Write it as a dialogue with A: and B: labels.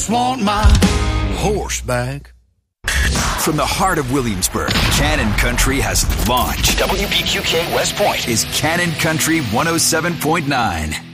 A: just want my horse back.
B: From the heart of Williamsburg, Cannon Country has launched.
C: WPQK West Point
B: is Cannon Country 107.9.